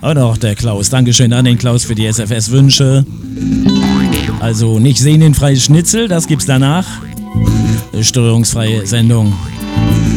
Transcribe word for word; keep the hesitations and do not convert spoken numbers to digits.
Und auch der Klaus. Dankeschön an den Klaus für die S F S-Wünsche. Also nicht sehnenfreies Schnitzel, das gibt's danach. Störungsfreie Sendung.